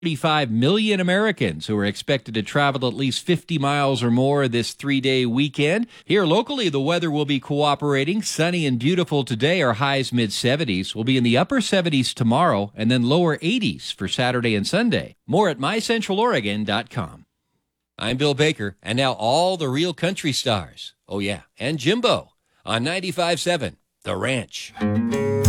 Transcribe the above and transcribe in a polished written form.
35 million Americans who are expected to travel at least 50 miles or more this 3-day weekend. Here locally, the weather will be cooperating. Sunny and beautiful today. Our highs mid-70s. Will be in the upper 70s tomorrow and then lower 80s for Saturday and Sunday. More at mycentraloregon.com. I'm Bill Baker, and now all the real country stars. Oh, yeah, and Jimbo on 95.7 The Ranch.